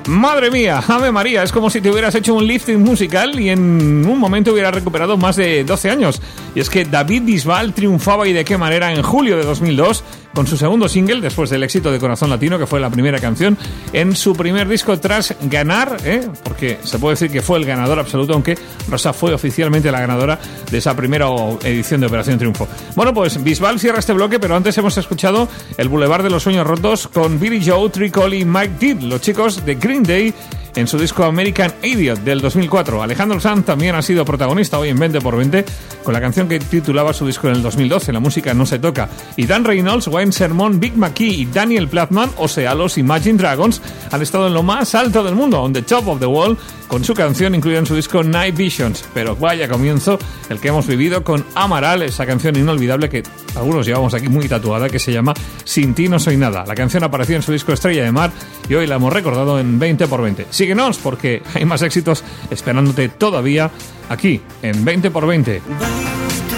Madre mía, Ave María, es como si te hubieras hecho un lifting musical y en un momento hubieras recuperado más de 12 años. Y es que David Bisbal triunfaba, y de qué manera, en julio de 2002 con su segundo single, después del éxito de Corazón Latino, que fue la primera canción en su primer disco tras ganar, porque se puede decir que fue el ganador absoluto, aunque Rosa fue oficialmente la ganadora de esa primera edición de Operación Triunfo. Bueno, pues Bisbal cierra este bloque, pero antes hemos escuchado el Boulevard de los Sueños Rotos con Billy Joe, Tricol y Mike Deeb, los chicos de Green Day, en su disco American Idiot del 2004. Alejandro Sanz también ha sido protagonista hoy en 20x20 con la canción que titulaba su disco en el 2012, La música no se toca. Y Dan Reynolds, Wayne Sermon, Big McKee y Daniel Plattman, o sea, los Imagine Dragons, han estado en lo más alto del mundo, on the top of the world, con su canción incluida en su disco Night Visions. Pero vaya comienzo el que hemos vivido con Amaral, esa canción inolvidable que algunos llevamos aquí muy tatuada, que se llama Sin ti no soy nada. La canción apareció en su disco Estrella de Mar y hoy la hemos recordado en 20x20. Síguenos porque hay más éxitos esperándote todavía aquí en 20x20.